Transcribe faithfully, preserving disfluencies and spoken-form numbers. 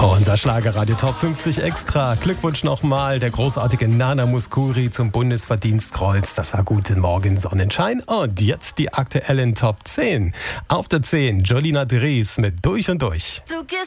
Unser Schlagerradio Top fünfzig Extra. Glückwunsch nochmal, der großartige Nana Mouskouri zum Bundesverdienstkreuz. Das war Guten Morgen Sonnenschein. Und jetzt die aktuellen Top zehn. Auf der zehn Jolina Dries mit Durch und Durch. Du